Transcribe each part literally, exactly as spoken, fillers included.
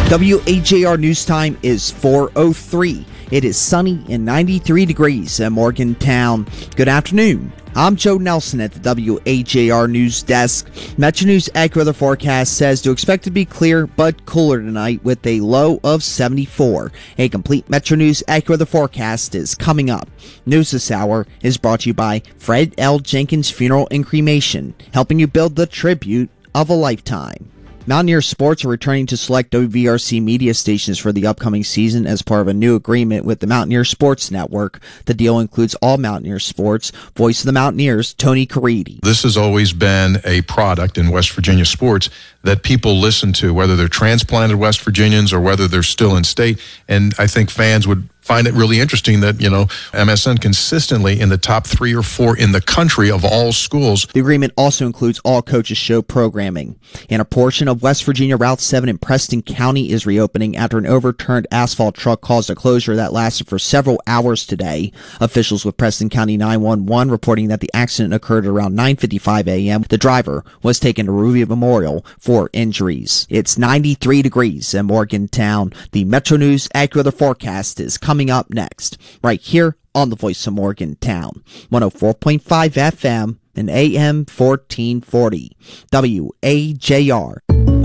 W A J R News Time is four oh three. It is sunny and ninety-three degrees in Morgantown. Good afternoon. I'm Joe Nelson at the W A J R News Desk. Metro News AccuWeather forecast says to expect to be clear but cooler tonight with a low of seventy-four. A complete Metro News AccuWeather forecast is coming up. News this hour is brought to you by Fred L. Jenkins Funeral and Cremation, helping you build the tribute of a lifetime. Mountaineer Sports are returning to select W V R C media stations for the upcoming season as part of a new agreement with the Mountaineer Sports Network. The deal includes all Mountaineer sports. Voice of the Mountaineers, Tony Caridi. This has always been a product in West Virginia sports that people listen to, whether they're transplanted West Virginians or whether they're still in state. And I think fans would find it really interesting that, you know, M S N consistently in the top three or four in the country of all schools. The agreement also includes all Coaches Show programming. And a portion of West Virginia Route seven in Preston County is reopening after an overturned asphalt truck caused a closure that lasted for several hours today. Officials with Preston County nine one one reporting that the accident occurred at around nine fifty-five a.m. The driver was taken to Ruby Memorial for injuries. It's ninety-three degrees in Morgantown. The Metro News AccuWeather forecast is coming up next, right here on the Voice of Morgantown, one oh four point five F M and A M fourteen forty, W A J R.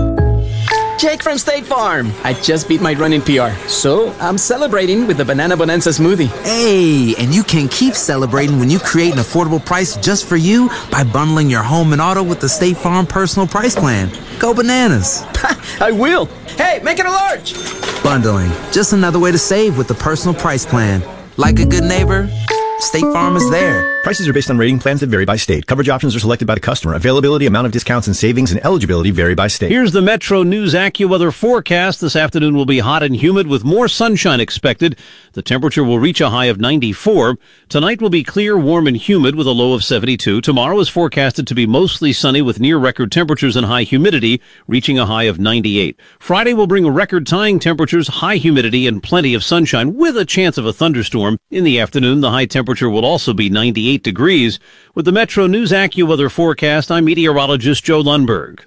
Jake from State Farm. I just beat my running P R, so I'm celebrating with the Banana Bonanza smoothie. Hey, and you can keep celebrating when you create an affordable price just for you by bundling your home and auto with the State Farm Personal Price Plan. Go bananas. I will. Hey, make it a large. Bundling, just another way to save with the Personal Price Plan. Like a good neighbor, State Farm is there. Prices are based on rating plans that vary by state. Coverage options are selected by the customer. Availability, amount of discounts and savings, and eligibility vary by state. Here's the Metro News AccuWeather forecast. This afternoon will be hot and humid with more sunshine expected. The temperature will reach a high of ninety-four. Tonight will be clear, warm, and humid with a low of seventy-two. Tomorrow is forecasted to be mostly sunny with near record temperatures and high humidity, reaching a high of ninety-eight. Friday will bring record-tying temperatures, high humidity, and plenty of sunshine with a chance of a thunderstorm. In the afternoon, the high temperature will also be ninety-eight degrees. With the Metro News AccuWeather forecast, I'm meteorologist Joe Lundberg.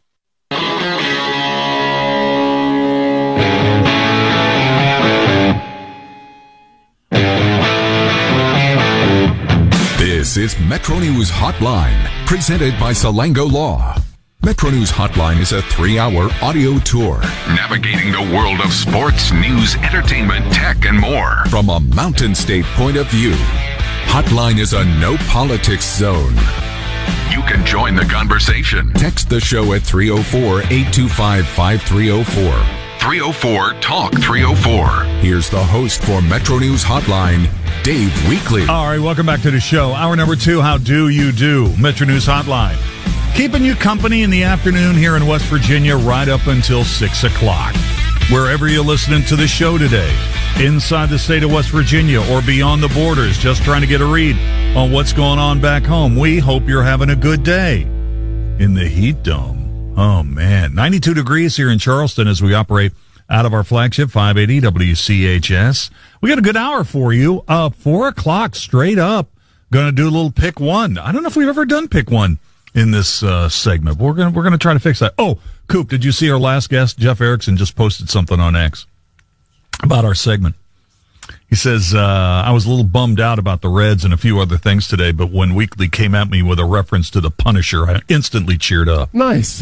This is Metro News Hotline, presented by Salango Law. Metro News Hotline is a three-hour audio tour navigating the world of sports, news, entertainment, tech, and more from a Mountain State point of view. Hotline is a no-politics zone. You can join the conversation. Text the show at three oh four, eight two five, five three oh four. three oh four, talk three oh four. Here's the host for Metro News Hotline, Dave Weekley. All right, welcome back to the show. Hour number two, how do you do? Metro News Hotline. Keeping you company in the afternoon here in West Virginia right up until six o'clock. Wherever you're listening to the show today, inside the state of West Virginia or beyond the borders, just trying to get a read on what's going on back home. We hope you're having a good day in the heat dome. Oh, man. ninety-two degrees here in Charleston as we operate out of our flagship five eighty W C H S. We got a good hour for you. Uh, four o'clock straight up. Going to do a little pick one. I don't know if we've ever done pick one in this uh, segment. But we're going we're gonna try to fix that. Oh, Coop, did you see our last guest? Jeff Erickson just posted something on X about our segment. He says, uh, I was a little bummed out about the Reds and a few other things today, but when Weekly came at me with a reference to the Punisher, I instantly cheered up. Nice.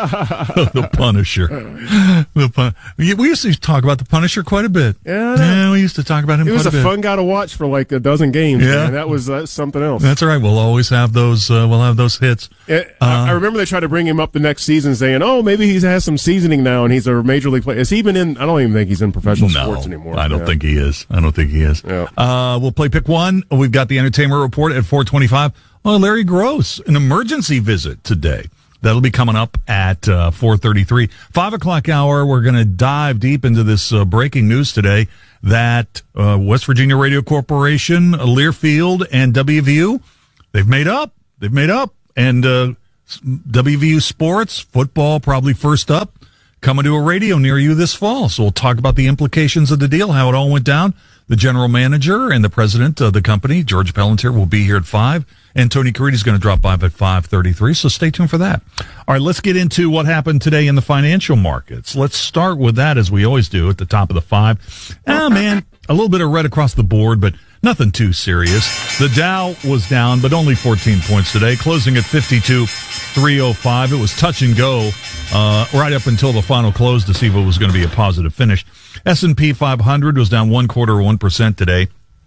The Punisher. The pun- we used to talk about the Punisher quite a bit. Yeah, yeah we used to talk about him quite a bit. He was a, a fun guy to watch for like a dozen games. Yeah. Man. That was uh, something else. That's all right. We'll always have those, uh, we'll have those hits. It, uh, I, I remember they tried to bring him up the next season saying, oh, maybe he has some seasoning now and he's a major league player. Is he even in, I don't even think he's in professional no, sports anymore. I don't yeah. think he is. I don't think he is. Yeah. Uh, we'll play pick one. We've got the entertainment report at four twenty-five. Oh, Larry Gross, an emergency visit today. That'll be coming up at uh, four thirty-three. Five o'clock hour, we're going to dive deep into this uh, breaking news today that uh, West Virginia Radio Corporation, Learfield, and W V U, they've made up. They've made up. And uh, W V U Sports, football probably first up, coming to a radio near you this fall. So we'll talk about the implications of the deal, how it all went down. The general manager and the president of the company, George Palantir, will be here at five, and Tony Caridi is going to drop by at five thirty-three, so stay tuned for that. All right, let's get into what happened today in the financial markets. Let's start with that, as we always do, at the top of the five. Ah, man, a little bit of red across the board, but nothing too serious. The Dow was down, but only fourteen points today, closing at fifty-two three oh five. It was touch and go uh, right up until the final close to see if it was going to be a positive finish. S and P five hundred was down one quarter of one percent today,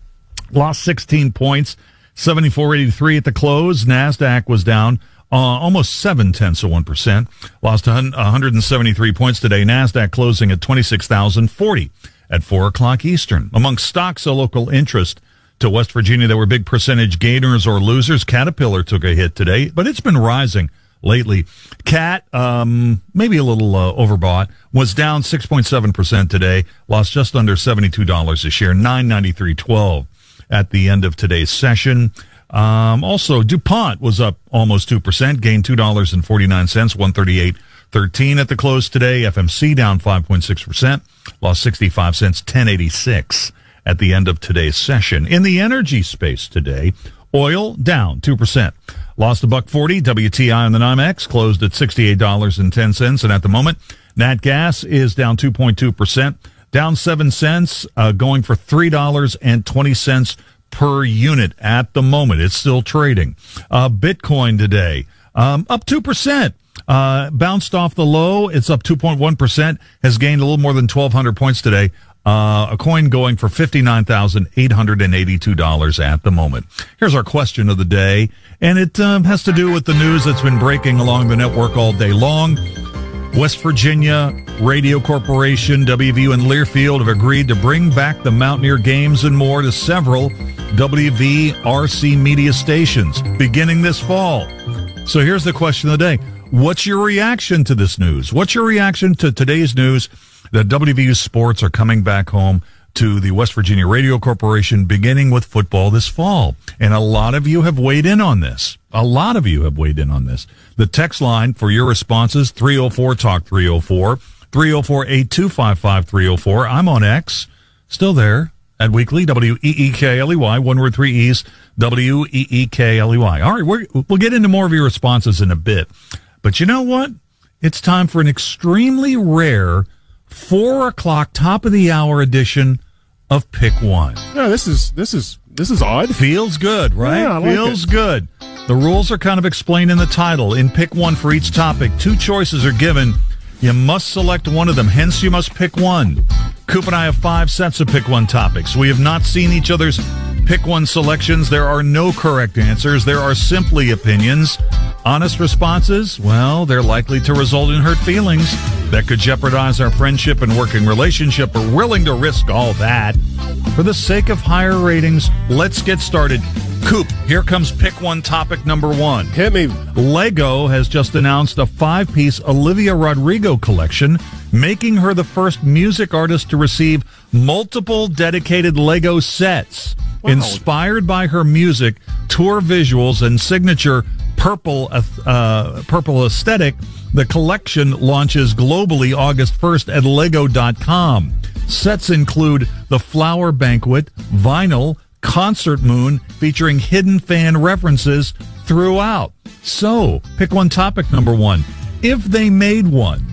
lost sixteen points, seventy-four eighty-three at the close. NASDAQ was down uh, almost seven tenths of one percent, lost one hundred seventy-three points today. NASDAQ closing at twenty-six thousand forty at four o'clock Eastern. Among stocks of local interest to West Virginia, there were big percentage gainers or losers. Caterpillar took a hit today, but it's been rising lately. Cat, um, maybe a little uh, overbought, was down six point seven percent today, lost just under seventy-two dollars a share, nine ninety-three twelve at the end of today's session. Um, also, DuPont was up almost two percent, gained two dollars and forty-nine cents, one thirty-eight thirteen at the close today. F M C down five point six percent, lost sixty-five cents, ten eighty-six at the end of today's session. In the energy space today, oil down two percent. Lost a buck forty. W T I on the NYMEX closed at sixty-eight dollars and ten cents. And at the moment, nat gas is down two point two percent, down seven cents, uh, going for three dollars and twenty cents per unit at the moment. It's still trading. Uh, Bitcoin today, um, up two percent. Uh, bounced off the low. It's up two point one percent, has gained a little more than twelve hundred points today. Uh, a coin going for fifty-nine thousand eight hundred eighty-two dollars at the moment. Here's our question of the day, and it um, has to do with the news that's been breaking along the network all day long. West Virginia Radio Corporation, W V U, and Learfield have agreed to bring back the Mountaineer games and more to several W V R C media stations beginning this fall. So here's the question of the day. What's your reaction to this news? What's your reaction to today's news that W V U Sports are coming back home to the West Virginia Radio Corporation beginning with football this fall? And a lot of you have weighed in on this. A lot of you have weighed in on this. The text line for your responses, three oh four talk three oh four, three oh four, eight two five five, three oh four. I'm on X, still there, at Weekly, W E E K L E Y, one word, three E's, W E E K L E Y. All right, we're, we'll get into more of your responses in a bit. But you know what? It's time for an extremely rare four o'clock, top of the hour edition of Pick One. Yeah, this is this is this is odd. Feels good, right? Yeah, I like Feels it. good. The rules are kind of explained in the title. In Pick One for each topic, two choices are given. You must select one of them. Hence, you must pick one. Coop and I have five sets of Pick One topics. We have not seen each other's Pick One selections. There are no correct answers. There are simply opinions. Honest responses, well, they're likely to result in hurt feelings that could jeopardize our friendship and working relationship. We're willing to risk all that for the sake of higher ratings. Let's get started. Coop, here comes Pick One topic number one. Hit me. Lego has just announced a five-piece Olivia Rodrigo collection, making her the first music artist to receive multiple dedicated Lego sets. Wow. Inspired by her music, tour visuals, and signature purple uh, purple aesthetic, the collection launches globally August first at lego dot com. Sets include the Flower Banquet, vinyl, Concert Moon, featuring hidden fan references throughout. So, pick one topic number one. If they made one,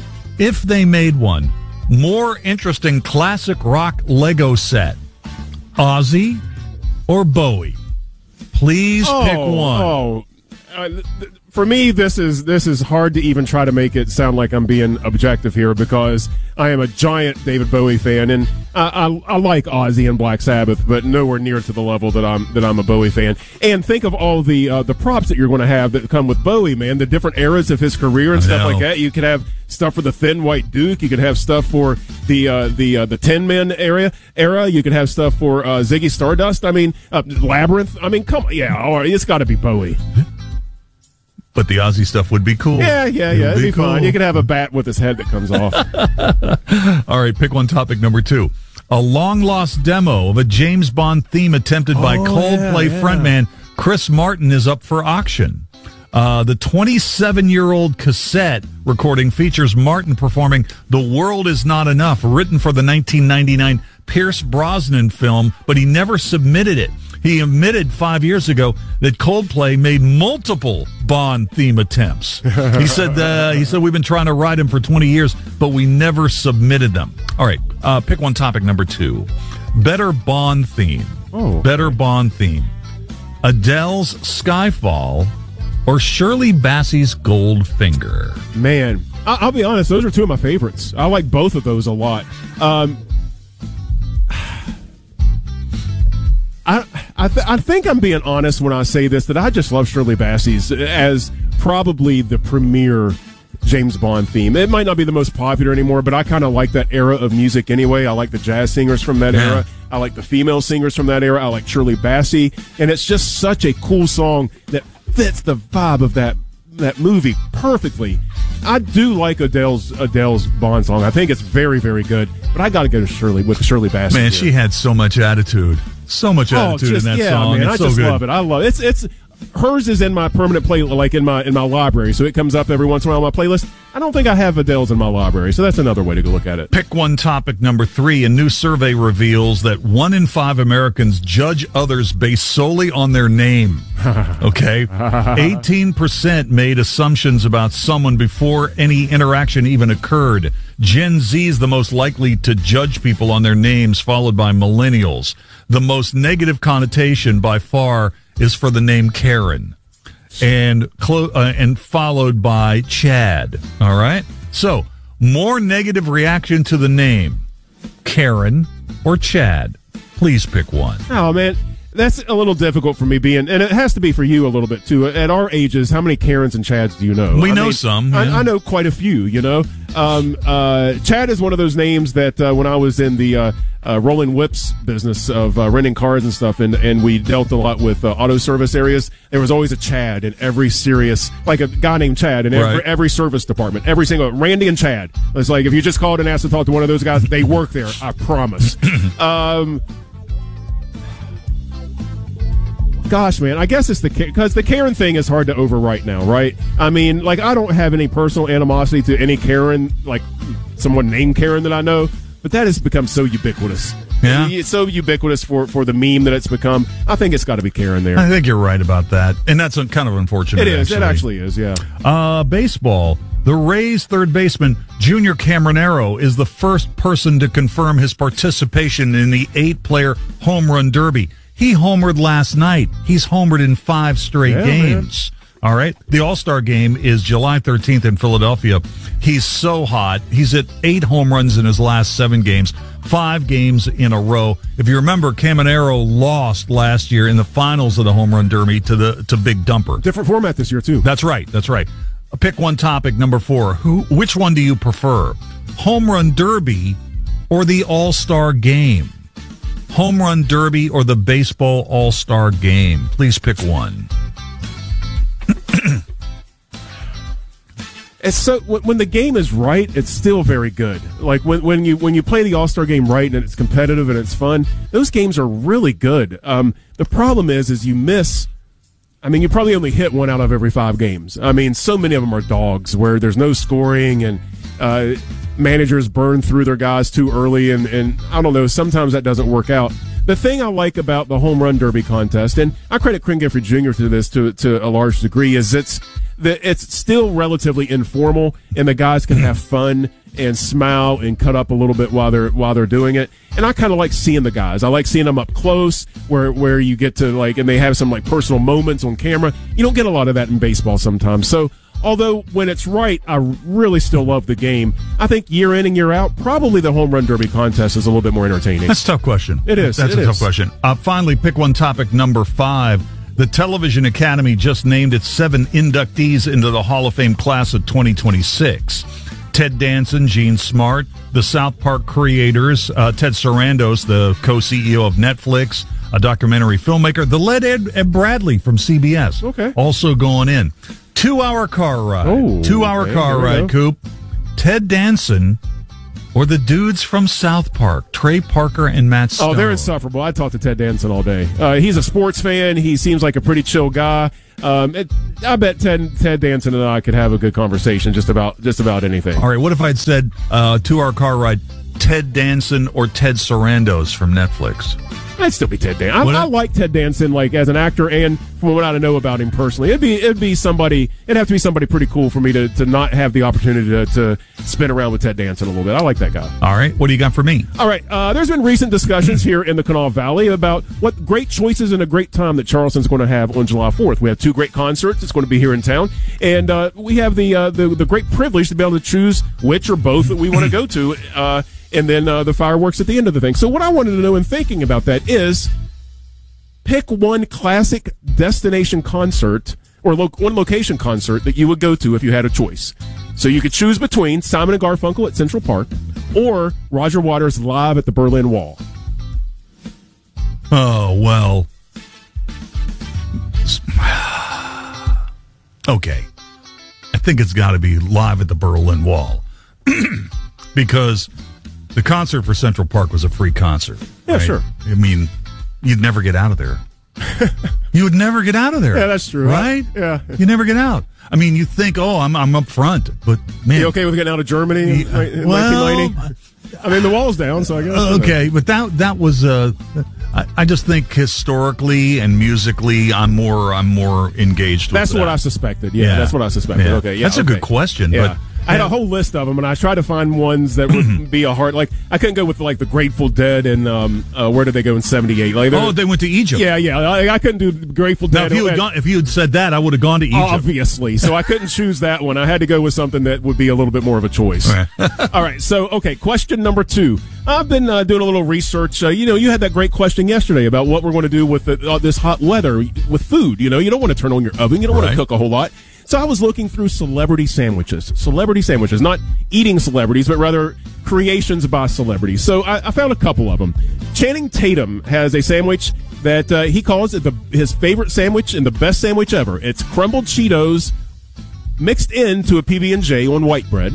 if they made one, more interesting classic rock Lego set, Ozzy or Bowie? Please oh, pick one. Oh, uh, th- th- for me, this is this is hard to even try to make it sound like I'm being objective here, because I am a giant David Bowie fan, and I, I, I like Ozzy and Black Sabbath, but nowhere near to the level that I'm that I'm a Bowie fan. And think of all the uh, the props that you're going to have that come with Bowie, man. The different eras of his career and I stuff know. like that. You could have stuff for the Thin White Duke. You could have stuff for the uh, the uh, the Tin Men area era. You could have stuff for uh, Ziggy Stardust. I mean, uh, Labyrinth. I mean, come on, yeah, all right, it's got to be Bowie. But the Ozzy stuff would be cool. Yeah, yeah, It yeah. would It'd be, cool. fine. You could have a bat with his head that comes off. All right, pick one topic number two. A long-lost demo of a James Bond theme attempted by Oh, Coldplay yeah, yeah. frontman Chris Martin is up for auction. Uh, the twenty-seven-year-old cassette recording features Martin performing The World Is Not Enough, written for the nineteen ninety-nine Pierce Brosnan film, but he never submitted it. He admitted five years ago that Coldplay made multiple Bond theme attempts. He said, uh, he said, we've been trying to write them for twenty years, but we never submitted them. All right, uh, pick one topic, number two. Better Bond theme. Oh. Better Bond theme. Adele's Skyfall or Shirley Bassey's Goldfinger? Man, I- I'll be honest, those are two of my favorites. I like both of those a lot. Um, I I, th- I think I'm being honest when I say this, that I just love Shirley Bassey's as probably the premier James Bond theme. It might not be the most popular anymore, but I kind of like that era of music anyway. I like the jazz singers from that yeah. era. I like the female singers from that era. I like Shirley Bassey. And it's just such a cool song that fits the vibe of that that movie perfectly. I do like Adele's Adele's Bond song. I think it's very, very good. But I got to go to Shirley with Shirley Bassey. Man, here. she had so much attitude. So much attitude oh, just, in that yeah, song. Man, it's I so just good. love it. I love it. It's it's hers is in my permanent play, like in my in my library. So it comes up every once in a while on my playlist. I don't think I have Adele's in my library, so that's another way to go look at it. Pick one topic, number three. A new survey reveals that one in five Americans judge others based solely on their name. Okay? eighteen percent made assumptions about someone before any interaction even occurred. Gen Z is the most likely to judge people on their names, followed by millennials. The most negative connotation by far is for the name Karen, and clo- uh, and followed by Chad. All right? So, more negative reaction to the name, Karen or Chad. Please pick one. Oh, man. That's a little difficult for me being, and it has to be for you a little bit too. At our ages, how many Karens and Chads do you know? We I know mean, some. I, Yeah. I know quite a few, you know. Um, uh, Chad is one of those names that uh, when I was in the uh, uh, rolling whips business of uh, renting cars and stuff, and, and we dealt a lot with uh, auto service areas, there was always a Chad in every serious, like a guy named Chad in every, Right. every service department, every single, Randy and Chad. It's like if you just called and asked to talk to one of those guys, they work there, I promise. um, Gosh, man, I guess it's the because the Karen thing is hard to overwrite now, right? I mean, like, I don't have any personal animosity to any Karen, like someone named Karen that I know, but that has become so ubiquitous. Yeah. It's so ubiquitous for, for the meme that it's become. I think it's got to be Karen there. I think you're right about that, and that's kind of unfortunate. It is. Actually. It actually is, yeah. Uh, baseball. The Rays' third baseman, Junior Caminero, is the first person to confirm his participation in the eight-player home run derby. He homered last night. He's homered in five straight Yeah, games. Man. All right. The All-Star game is July thirteenth in Philadelphia. He's so hot. He's at eight home runs in his last seven games, five games in a row. If you remember, Caminero lost last year in the finals of the home run derby to the to Big Dumper. Different format this year, too. That's right. That's right. Pick one topic, number four. Who? Which one do you prefer? Home run derby or the All-Star game? Home run derby or the baseball all-star game? Please pick one. It's so when the game is right, it's still very good. Like when, when you when you play the All-Star game right and it's competitive and it's fun, those games are really good. Um, the problem is, is you miss. I mean, you probably only hit one out of every five games. I mean, so many of them are dogs where there's no scoring and. Uh, managers burn through their guys too early, and, and I don't know, sometimes that doesn't work out. The thing I like about the home run derby contest, and I credit Ken Gifford Junior to this to to a large degree, is it's the, it's still relatively informal, and the guys can have fun and smile and cut up a little bit while they're while they're doing it. And I kind of like seeing the guys. I like seeing them up close, where where you get to like, and they have some like personal moments on camera. You don't get a lot of that in baseball sometimes. So. Although, when it's right, I really still love the game. I think year in and year out, probably the home run derby contest is a little bit more entertaining. That's a tough question. It is. That's it a is. tough question. Uh, finally, pick one topic, number five. The Television Academy just named its seven inductees into the Hall of Fame class of twenty twenty-six. Ted Danson, Gene Smart, the South Park creators, uh, Ted Sarandos, the co-C E O of Netflix, a documentary filmmaker, the late Ed, Ed Bradley from C B S. Okay. Also going in. Two-hour car ride. Oh, Two-hour okay, car there we ride, go. Coop. Ted Danson or the dudes from South Park, Trey Parker and Matt Stone. Oh, they're insufferable. I talk to Ted Danson all day. Uh, he's a sports fan. He seems like a pretty chill guy. Um, it, I bet Ted, Ted Danson and I could have a good conversation just about just about anything. All right, what if I'd said uh, two-hour car ride, Ted Danson or Ted Sarandos from Netflix? I'd still be Ted Danson. I, I like Ted Danson, like as an actor, and from what I know about him personally, it'd be it'd be somebody. It'd have to be somebody pretty cool for me to, to not have the opportunity to, to spin around with Ted Danson a little bit. I like that guy. All right, what do you got for me? All right, uh, there's been recent discussions here in the Kanawha Valley about what great choices and a great time that Charleston's going to have on July fourth. We have two great concerts. It's going to be here in town, and uh, we have the, uh, the the great privilege to be able to choose which or both that we want to go to. Uh, And then uh, the fireworks at the end of the thing. So what I wanted to know in thinking about that is pick one classic destination concert or lo- one location concert that you would go to if you had a choice. So you could choose between Simon and Garfunkel at Central Park or Roger Waters live at the Berlin Wall. Oh, well. Okay. I think it's got to be live at the Berlin Wall because the concert for Central Park was a free concert. Yeah, right? sure. I mean, you'd never get out of there. You would never get out of there. Yeah, that's true. Right? Yeah. You never get out. I mean, you think, oh, I'm I'm up front, but man. You okay with getting out of Germany in, in well, nineteen ninety? I mean, the wall's down, so I guess. Uh, okay, but that that was uh, I, I just think historically and musically, I'm more I'm more engaged. That's with what that. I suspected. Yeah, Yeah. that's what I suspected. Yeah. Okay, yeah, that's a okay. good question, Yeah. but. I had a whole list of them, and I tried to find ones that would be a hard. Like I couldn't go with like the Grateful Dead and um, uh, where did they go in seventy-eight? Like, Oh, they went to Egypt. Yeah, yeah. I, I couldn't do Grateful Now, Dead. if you had gone, if you had said that, I would have gone to Egypt. Obviously, so I couldn't choose that one. I had to go with something that would be a little bit more of a choice. All right, so okay, question number two. I've been uh, doing a little research. Uh, you know, you had that great question yesterday about what we're going to do with the, uh, this hot weather with food. You know, you don't want to turn on your oven. You don't want Right. to cook a whole lot. So I was looking through celebrity sandwiches. Celebrity sandwiches, not eating celebrities, but rather creations by celebrities. So I, I found a couple of them. Channing Tatum has a sandwich that uh, he calls it the, his favorite sandwich and the best sandwich ever. It's crumbled Cheetos mixed into a P B and J on white bread.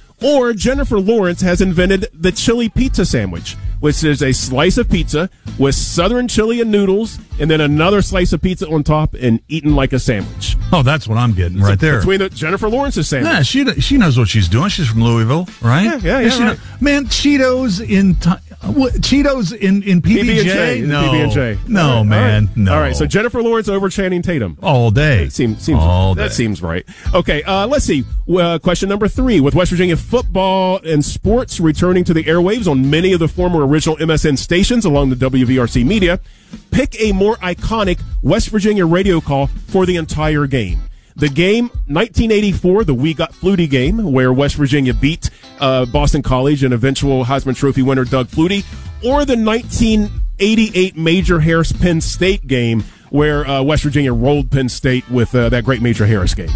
Or Jennifer Lawrence has invented the chili pizza sandwich, which is a slice of pizza with southern chili and noodles, and then another slice of pizza on top and eaten like a sandwich. Oh, that's what I'm getting right there. Between the Jennifer Lawrence's sandwich. Yeah, she she knows what she's doing. She's from Louisville, right? Yeah, yeah, yeah, she right. know- man, Cheetos in ti- what, Cheetos in in P B and J? No, P B and J. no, All right, man, all right. no. All right, so Jennifer Lawrence over Channing Tatum. all day, That seems seems all that day. seems right. Okay, uh, let's see. Uh, question number three: with West Virginia football and sports returning to the airwaves on many of the former original M S N stations along the W V R C media, pick a more iconic West Virginia radio call for the entire game. The game, nineteen eighty-four, the We Got Flutie game, where West Virginia beat uh, Boston College and eventual Heisman Trophy winner Doug Flutie, or the nineteen eighty-eight Major Harris Penn State game, where uh, West Virginia rolled Penn State with uh, that great Major Harris game.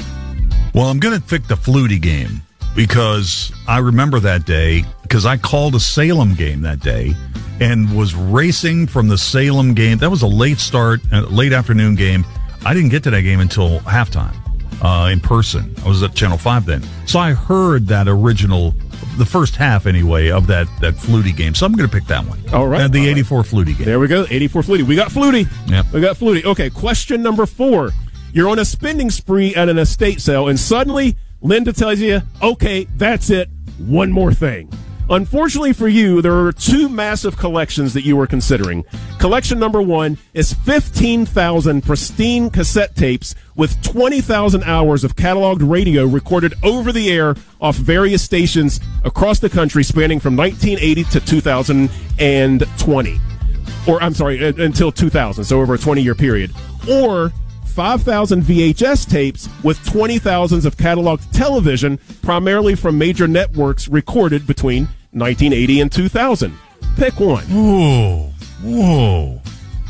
Well, I'm going to pick the Flutie game because I remember that day because I called a Salem game that day and was racing from the Salem game. That was a late start, a late afternoon game. I didn't get to that game until halftime uh, in person. I was at Channel five then. So I heard that original, the first half anyway, of that, that Flutie game. So I'm going to pick that one. All right. Uh, the All right. eighty-four Flutie game. There we go, eighty-four Flutie. We got Flutie. Yep. We got Flutie. Okay, question number four. You're on a spending spree at an estate sale, and suddenly Linda tells you, okay, that's it, one more thing. Unfortunately for you, there are two massive collections that you were considering. Collection number one is fifteen thousand pristine cassette tapes with twenty thousand hours of cataloged radio recorded over the air off various stations across the country spanning from nineteen eighty to two thousand twenty. Or, I'm sorry, until two thousand, so over a twenty-year period. Or five thousand V H S tapes with twenty thousands of cataloged television, primarily from major networks recorded between nineteen eighty and two thousand. Pick one. Whoa, whoa,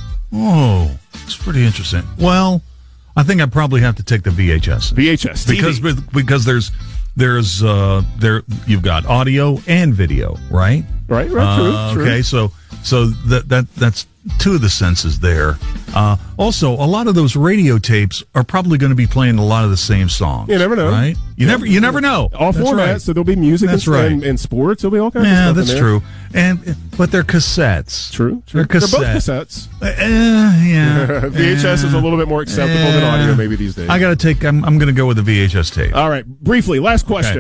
whoa. It's pretty interesting. Well, I think I probably have to take the V H S. V H S. T V. Because because there's there's uh there you've got audio and video, right? Right, right, true, Uh, true. Okay, so so that that that's two of the senses there. Uh, also, a lot of those radio tapes are probably going to be playing a lot of the same songs. You never know. Right? You Yeah. never you never know. All That's formats, right. so there'll be music That's and, right. and, and sports. There'll be all kinds Yeah, of stuff that's in there. true. And but they're cassettes. True, true. They're cassettes. They're both cassettes. Uh, yeah. V H S is a little bit more acceptable than Yeah. audio maybe these days. I got to take. I'm, I'm going to go with the V H S tape. All right, briefly, last question.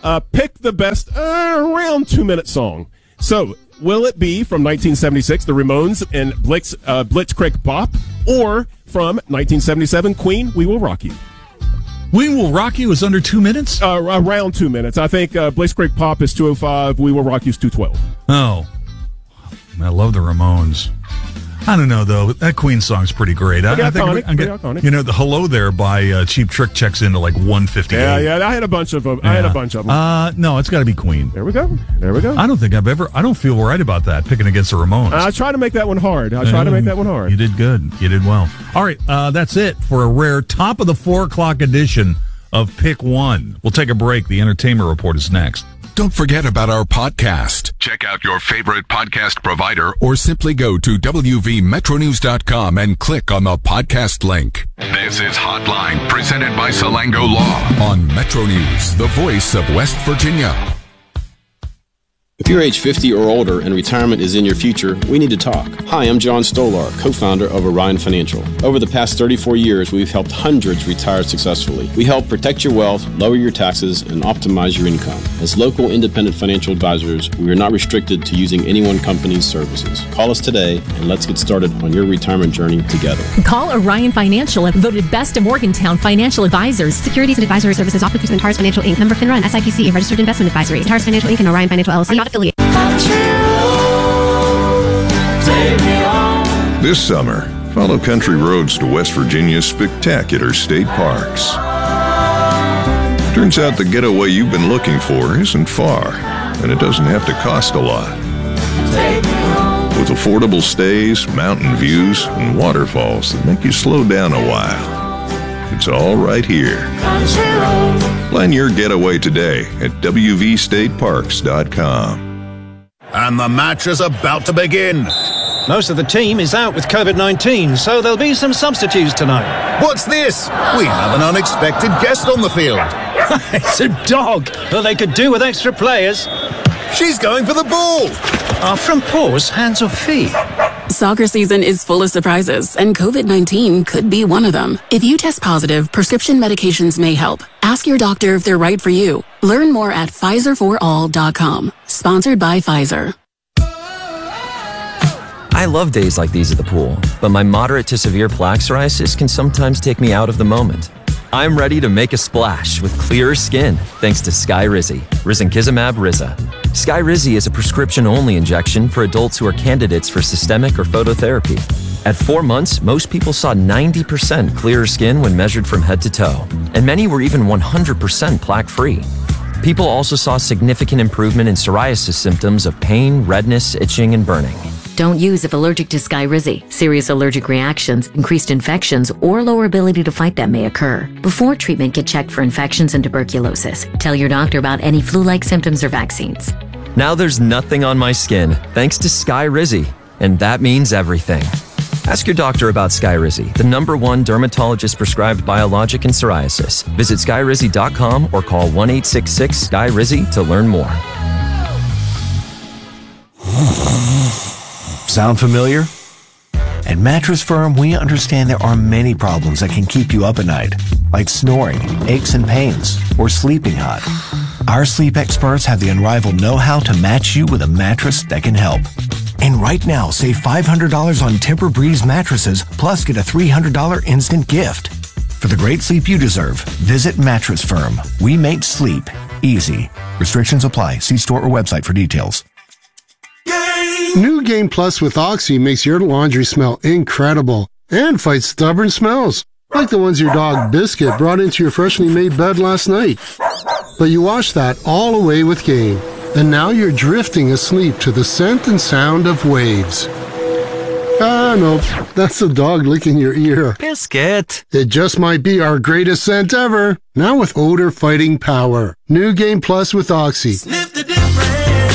Uh, pick the best uh, around two-minute song. So, will it be from nineteen seventy-six, the Ramones and Blitz, uh, Blitzkrieg Bop, or from nineteen seventy-seven, Queen, We Will Rock You? We Will Rock You is under two minutes? Uh, around two minutes. I think uh, Blitzkrieg Pop is two oh five, We Will Rock You is two twelve. Oh. I love the Ramones. I don't know, though. That Queen song's pretty great. I, I think iconic, I'm get, iconic. You know, the Hello There by uh, Cheap Trick checks into like one fifty-eight. Yeah, yeah. I had a bunch of them. Yeah. I had a bunch of them. Uh, no, it's got to be Queen. There we go. There we go. I don't think I've ever, I don't feel right about that, picking against the Ramones. I try to make that one hard. I try uh, to make that one hard. You did good. You did well. All right, uh, that's it for a rare top of the four o'clock edition of Pick One. We'll take a break. The Entertainment Report is next. Don't forget about our podcast. Check out your favorite podcast provider or simply go to W V Metro News dot com and click on the podcast link. This is Hotline, presented by Salango Law on Metro News, the voice of West Virginia. If you're age fifty or older and retirement is in your future, we need to talk. Hi, I'm John Stolar, co-founder of Orion Financial. Over the past thirty-four years, we've helped hundreds retire successfully. We help protect your wealth, lower your taxes, and optimize your income. As local independent financial advisors, we are not restricted to using any one company's services. Call us today and let's get started on your retirement journey together. Call Orion Financial, voted best of Morgantown financial advisors. Securities and advisory services offered through Centaurus Financial Incorporated. Member FINRA and S I P C, a registered investment advisory. Centaurus Financial Incorporated and Orion Financial L L C are not affiliated. This summer, follow country roads to West Virginia's spectacular state parks. Turns out the getaway you've been looking for isn't far, and it doesn't have to cost a lot. With affordable stays, mountain views, and waterfalls that make you slow down a while. It's all right here. Plan your getaway today at W V state parks dot com. And the match is about to begin. Most of the team is out with COVID nineteen, so there'll be some substitutes tonight. What's this? We have an unexpected guest on the field. It's a dog. Well, they could do with extra players. She's going for the ball. Are from paws, hands or feet? Soccer season is full of surprises, and COVID nineteen could be one of them. If you test positive, prescription medications may help. Ask your doctor if they're right for you. Learn more at Pfizer for all dot com. Sponsored by Pfizer. I love days like these at the pool, but my moderate to severe plaque psoriasis can sometimes take me out of the moment. I'm ready to make a splash with clearer skin thanks to Skyrizi, risankizumab Riza. Skyrizi is a prescription-only injection for adults who are candidates for systemic or phototherapy. At four months, most people saw ninety percent clearer skin when measured from head to toe, and many were even one hundred percent plaque-free. People also saw significant improvement in psoriasis symptoms of pain, redness, itching, and burning. Don't use if allergic to Skyrizi. Serious allergic reactions, increased infections, or lower ability to fight them may occur. Before treatment, get checked for infections and tuberculosis. Tell your doctor about any flu-like symptoms or vaccines. Now there's nothing on my skin thanks to Skyrizi, and that means everything. Ask your doctor about Skyrizi, the number one dermatologist-prescribed biologic in psoriasis. Visit Skyrizi dot com or call one eight six six Sky Rizi to learn more. Sound familiar? At Mattress Firm, we understand there are many problems that can keep you up at night, like snoring, aches and pains, or sleeping hot. Our sleep experts have the unrivaled know-how to match you with a mattress that can help. And right now, save five hundred dollars on Tempur-Breeze mattresses, plus get a three hundred dollars instant gift. For the great sleep you deserve, visit Mattress Firm. We make sleep easy. Restrictions apply. See store or website for details. New Game Plus with Oxy makes your laundry smell incredible and fights stubborn smells, like the ones your dog Biscuit brought into your freshly made bed last night. But you wash that all away with Game, and now you're drifting asleep to the scent and sound of waves. Ah, no, that's the dog licking your ear. Biscuit. It just might be our greatest scent ever, now with odor-fighting power. New Game Plus with Oxy. Sniff the difference.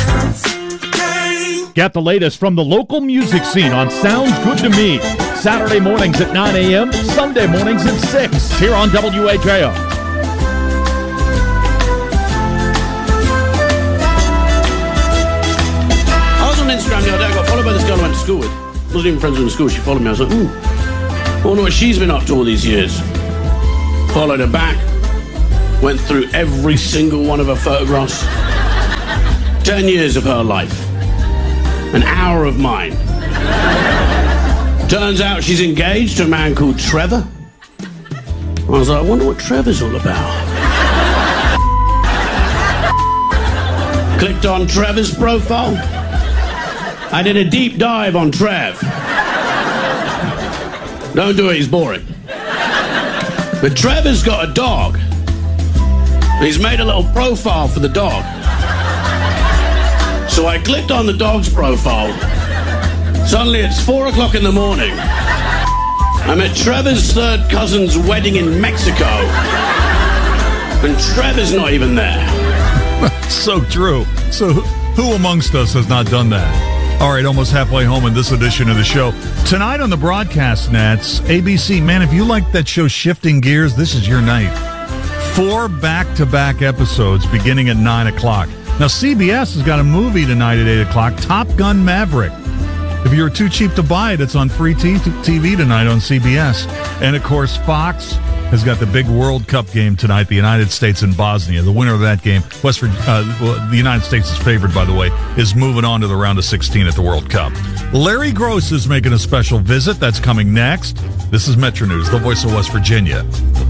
Get the latest from the local music scene on Sounds Good to Me. Saturday mornings at nine a.m., Sunday mornings at six, here on W H A O. I was on Instagram the other day. I got followed by this girl I went to school with. I wasn't even friends with her in school. She followed me. I was like, ooh, I wonder what she's been up to all these years. Followed her back. went through every single one of her photographs. Ten years of her life. An hour of mine. Turns out she's engaged to a man called Trevor. I was like, I wonder what Trevor's all about. Clicked on Trevor's profile. I did a deep dive on Trev. Don't do it, he's boring. But Trevor's got a dog. He's made a little profile for the dog. So I clicked on the dog's profile. Suddenly it's four o'clock in the morning. I'm at Trevor's third cousin's wedding in Mexico. And Trevor's not even there. So true. So who amongst us has not done that? All right, almost halfway home in this edition of the show. Tonight on the broadcast nets, A B C, man, if you like that show Shifting Gears, this is your night. Four back-to-back episodes beginning at nine o'clock. Now, C B S has got a movie tonight at eight o'clock, Top Gun Maverick. If you're too cheap to buy it, it's on free t- TV tonight on C B S. And, of course, Fox has got the big World Cup game tonight, the United States and Bosnia. The winner of that game, West Virginia, uh, well, the United States is favored, by the way, is moving on to the round of sixteen at the World Cup. Larry Gross is making a special visit. That's coming next. This is Metro News, the voice of West Virginia.